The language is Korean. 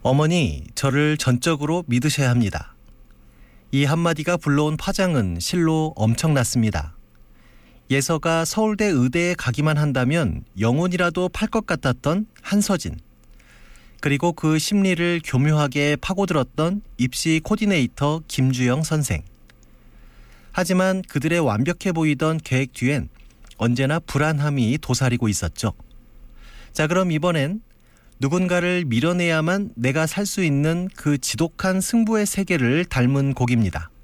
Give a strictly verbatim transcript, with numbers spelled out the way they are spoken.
어머니, 저를 전적으로 믿으셔야 합니다. 이 한마디가 불러온 파장은 실로 엄청났습니다. 예서가 서울대 의대에 가기만 한다면 영혼이라도 팔 것 같았던 한서진. 그리고 그 심리를 교묘하게 파고들었던 입시 코디네이터 김주영 선생. 하지만 그들의 완벽해 보이던 계획 뒤엔 언제나 불안함이 도사리고 있었죠. 자, 그럼 이번엔 누군가를 밀어내야만 내가 살 수 있는 그 지독한 승부의 세계를 닮은 곡입니다.